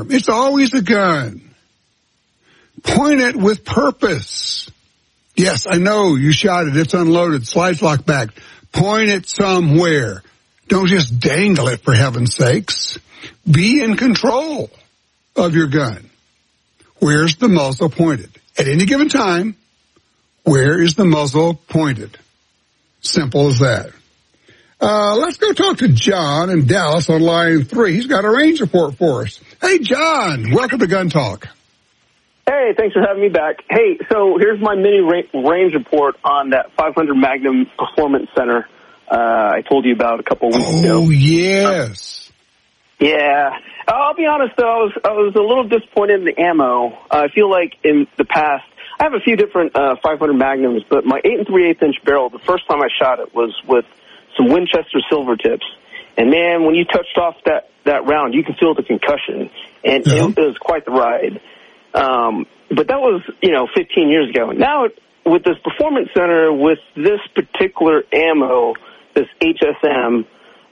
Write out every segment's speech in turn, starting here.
It's always a gun. Point it with purpose. Yes, I know you shot it. It's unloaded. Slides locked back. Point it somewhere. Don't just dangle it, for heaven's sakes. Be in control of your gun. Where's the muzzle pointed? At any given time, where is the muzzle pointed? Simple as that. Let's go talk to John in Dallas on line 3. He's got a range report for us. Hey, John, welcome to Gun Talk. Hey, thanks for having me back. Hey, so here's my mini range report on that 500 Magnum Performance Center I told you about a couple of weeks ago. Oh, yes. Yeah. I'll be honest, though, I was a little disappointed in the ammo. I feel like in the past, I have a few different 500 Magnums, but my 8 3/8-inch barrel, the first time I shot it was with some Winchester silver tips. And, man, when you touched off that round, you can feel the concussion. And it was quite the ride. But that was, 15 years ago. Now, with this Performance Center, with this particular ammo, this HSM,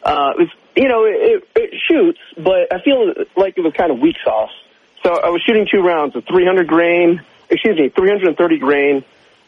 it shoots, but I feel like it was kind of weak sauce. So I was shooting 2 rounds of 330 grain,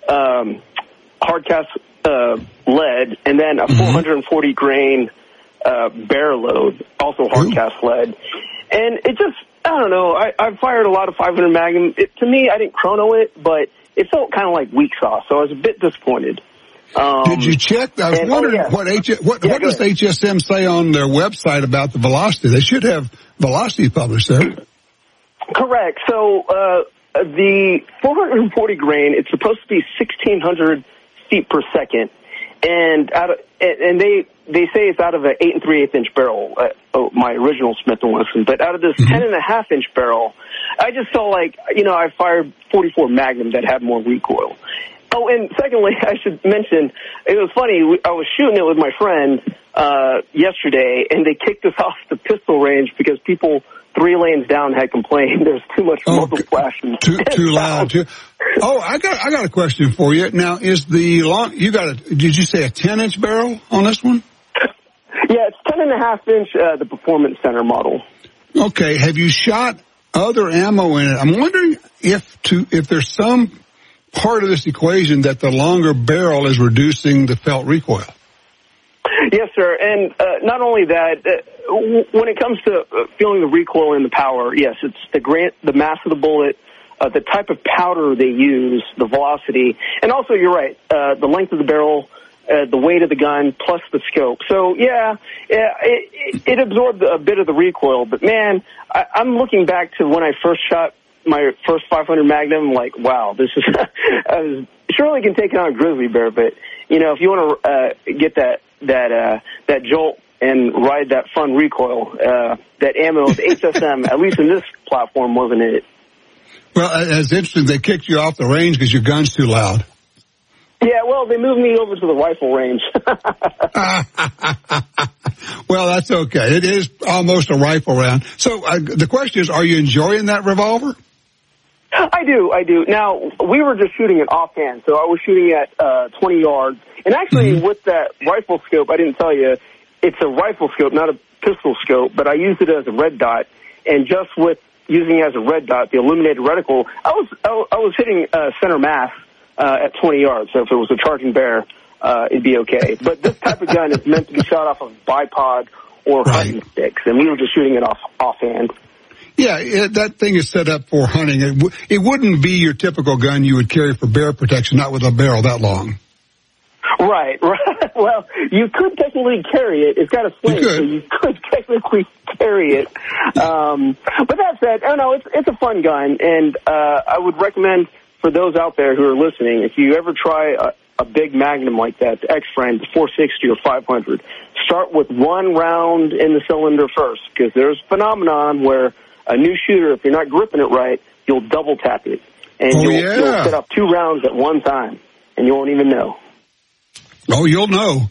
hard cast, lead, and then a 440 grain, barrel load, also hard cast lead. And it just, I don't know, I've fired a lot of 500 Magnum. To me, I didn't chrono it, but it felt kind of like weak sauce, so I was a bit disappointed. Did you check? I was wondering what does HSM say on their website about the velocity? They should have velocity published there. Correct. So the 440 grain, it's supposed to be 1,600 feet per second, and they say it's out of an 8 3/8-inch barrel, my original Smith & Wesson. But out of this 10.5-inch barrel, I just felt like I fired 44 Magnum that had more recoil. Oh, and secondly, I should mention, it was funny, I was shooting it with my friend yesterday, and they kicked us off the pistol range because people 3 lanes down had complained there's too much muzzle flash. Too loud. I got a question for you. Now, is the long, did you say a 10-inch barrel on this one? Yeah, it's 10.5-inch, the Performance Center model. Okay, have you shot other ammo in it? I'm wondering if there's some part of this equation that the longer barrel is reducing the felt recoil. Yes, sir. And not only that, when it comes to feeling the recoil and the power, yes, it's the mass of the bullet, the type of powder they use, the velocity, and also, you're right, the length of the barrel, the weight of the gun, plus the scope. So, it absorbed a bit of the recoil. But, man, I'm looking back to when I first shot my first 500 Magnum, like, wow, this is I surely can take it on a grizzly bear, but if you want to get that jolt and ride that fun recoil, that ammo, the HSM, at least in this platform, wasn't it? Well, it's interesting. They kicked you off the range because your gun's too loud. Yeah, well, they moved me over to the rifle range. Well, that's okay. It is almost a rifle round. So the question is, are you enjoying that revolver? I do. Now, we were just shooting it offhand, so I was shooting at 20 yards. And actually, with that rifle scope, I didn't tell you, it's a rifle scope, not a pistol scope, but I used it as a red dot. And just with using it as a red dot, the illuminated reticle, I was hitting center mass at 20 yards. So if it was a charging bear, it'd be okay. But this type of gun is meant to be shot off of bipod or hunting sticks, and we were just shooting it offhand. Yeah, that thing is set up for hunting. It wouldn't be your typical gun you would carry for bear protection, not with a barrel that long. Right. Well, you could technically carry it. It's got a sling, so you could technically carry it. But that said, I don't know, it's a fun gun, and I would recommend for those out there who are listening, if you ever try a big Magnum like that, the X-Frame, the 460 or 500, start with 1 round in the cylinder first, because there's a phenomenon where a new shooter, if you're not gripping it right, you'll double tap it. And you'll set up 2 rounds at one time, and you won't even know. Oh, you'll know.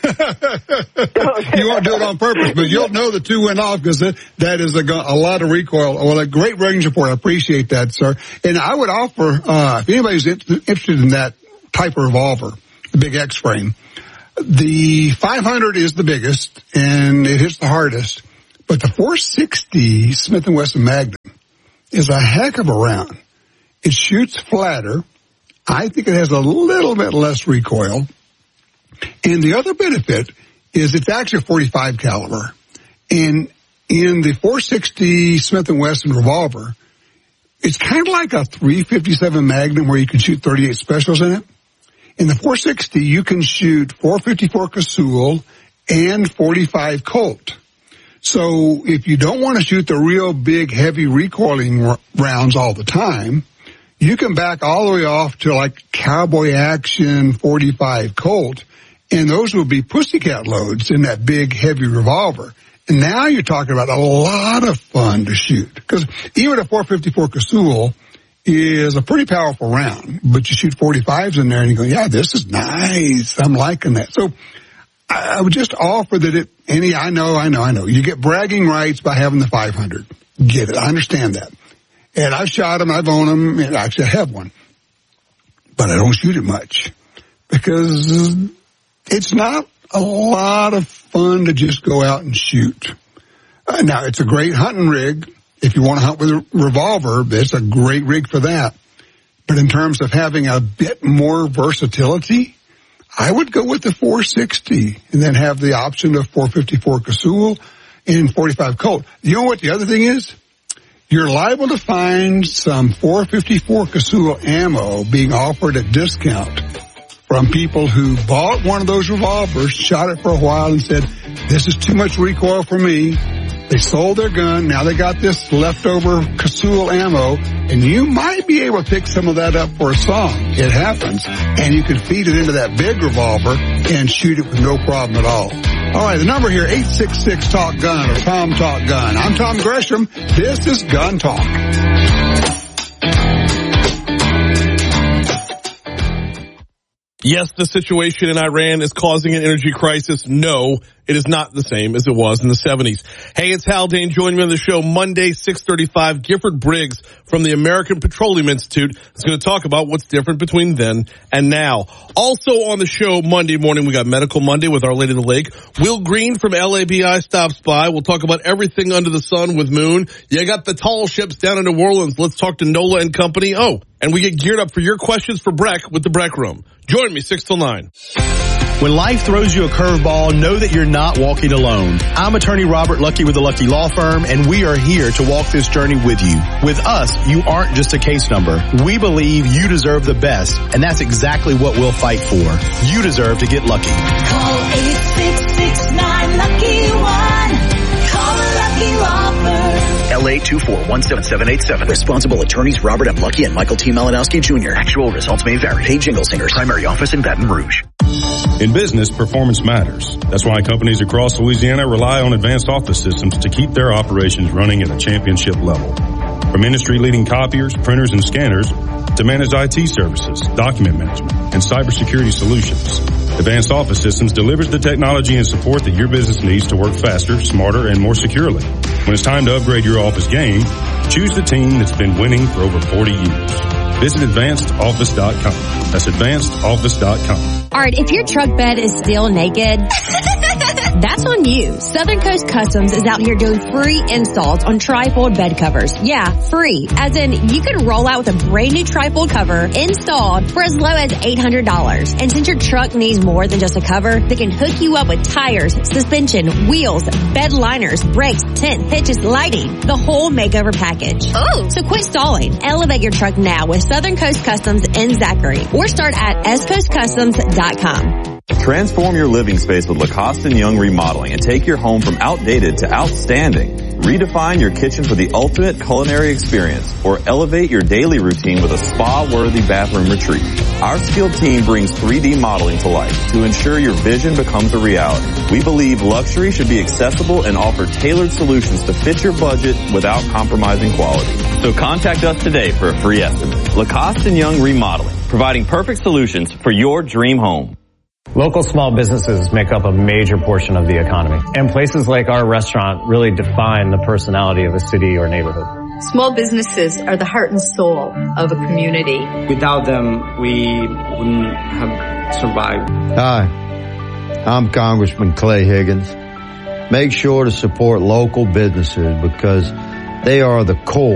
You won't do it on purpose, but you'll know the 2 went off because that is a lot of recoil. Well, a great range report. I appreciate that, sir. And I would offer, if anybody's interested in that type of revolver, the big X-Frame, the 500 is the biggest, and it hits the hardest. But the 460 Smith & Wesson Magnum is a heck of a round. It shoots flatter. I think it has a little bit less recoil. And the other benefit is it's actually a 45 caliber. And in the 460 Smith & Wesson revolver, it's kind of like a 357 Magnum where you can shoot 38 specials in it. In the 460, you can shoot 454 Casull and 45 Colt. So if you don't want to shoot the real big, heavy recoiling rounds all the time, you can back all the way off to like Cowboy Action 45 Colt, and those will be pussycat loads in that big, heavy revolver. And now you're talking about a lot of fun to shoot. Because even a 454 Casull is a pretty powerful round, but you shoot 45s in there and you go, yeah, this is nice. I'm liking that. So I would just offer that I know. You get bragging rights by having the 500. Get it. I understand that. And I've shot them, I've owned them, and actually I have one. But I don't shoot it much because it's not a lot of fun to just go out and shoot. Now, it's a great hunting rig. If you want to hunt with a revolver, it's a great rig for that. But in terms of having a bit more versatility, I would go with the 460 and then have the option of 454 Casull and 45 Colt. You know what the other thing is? You're liable to find some 454 Casull ammo being offered at discount from people who bought one of those revolvers, shot it for a while and said, this is too much recoil for me. They sold their gun. Now they got this leftover Casull ammo, and you might be able to pick some of that up for a song. It happens. And you can feed it into that big revolver and shoot it with no problem at all. All right, the number here, 866-TALK-GUN or Tom Talk Gun. I'm Tom Gresham. This is Gun Talk. Yes, the situation in Iran is causing an energy crisis. No, it is not the same as it was in the 70s. Hey, it's Haldane. Joining me on the show Monday, 6:35. Gifford Briggs from the American Petroleum Institute is going to talk about what's different between then and now. Also on the show Monday morning, we got Medical Monday with Our Lady of the Lake. Will Green from LABI stops by. We'll talk about everything under the sun with Moon. You got the tall ships down in New Orleans. Let's talk to Nola and company. Oh, and we get geared up for your questions for Breck with the Breck Room. Join me 6 till 9. When life throws you a curveball, know that you're not walking alone. I'm attorney Robert Lucky with the Lucky Law Firm, and we are here to walk this journey with you. With us, you aren't just a case number. We believe you deserve the best, and that's exactly what we'll fight for. You deserve to get lucky. Call 866-9-LUCKY-1. Call the Lucky Law Firm. LA 2417787. Responsible attorneys Robert M. Lucky and Michael T. Malinowski Jr. Actual results may vary. Page Inglesingers. Primary office in Baton Rouge. In business, performance matters. That's why companies across Louisiana rely on Advanced Office Systems to keep their operations running at a championship level. From industry-leading copiers, printers, and scanners to managed IT services, document management, and cybersecurity solutions, Advanced Office Systems delivers the technology and support that your business needs to work faster, smarter, and more securely. When it's time to upgrade your office game, choose the team that's been winning for over 40 years. Visit AdvancedOffice.com. That's AdvancedOffice.com. Art, if your truck bed is still naked, that's on you. Southern Coast Customs is out here doing free installs on trifold bed covers. Yeah, free. As in, you can roll out with a brand new trifold cover installed for as low as $800. And since your truck needs more than just a cover, they can hook you up with tires, suspension, wheels, bed liners, brakes, tent, hitches, lighting, the whole makeover package. Oh! So quit stalling. Elevate your truck now with Southern Coast Customs in Zachary, or start at scoastcustoms.com. Transform your living space with Lacoste & Young Remodeling and take your home from outdated to outstanding. Redefine your kitchen for the ultimate culinary experience, or elevate your daily routine with a spa-worthy bathroom retreat. Our skilled team brings 3D modeling to life to ensure your vision becomes a reality. We believe luxury should be accessible and offer tailored solutions to fit your budget without compromising quality. So contact us today for a free estimate. Lacoste & Young Remodeling, providing perfect solutions for your dream home. Local small businesses make up a major portion of the economy, and places like our restaurant really define the personality of a city or neighborhood. Small businesses are the heart and soul of a community. Without them, we wouldn't have survived. Hi, I'm Congressman Clay Higgins. make sure to support local businesses because they are the core